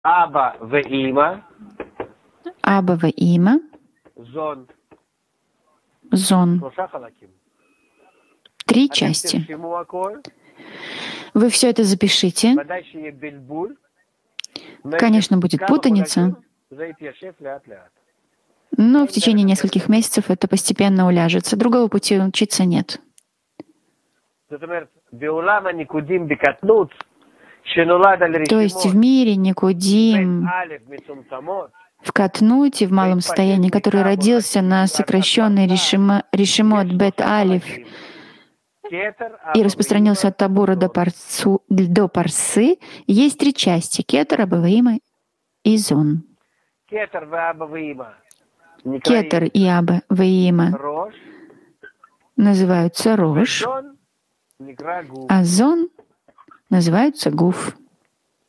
Аба в има. Аба в има. Зон. Зон. 3 части. Вы все это запишите. Конечно, будет путаница, но в течение нескольких месяцев это постепенно уляжется. Другого пути учиться нет. То есть в мире Никудим, в Катнуте, в малом состоянии, который родился на сокращенной Решимот Бет Алиф и распространился от Табура до Парсы, есть 3 части — Кетер, Аба Ваима и Зон. Кетер и Аба Ваима называются Рош, а Зон называются Гуф.